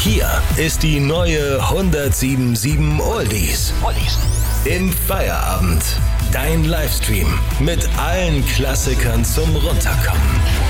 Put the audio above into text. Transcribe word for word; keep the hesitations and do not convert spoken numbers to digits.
Hier ist die neue hundertsiebenundsiebzig Oldies. Oldies. Im Feierabend. Dein Livestream mit allen Klassikern zum Runterkommen.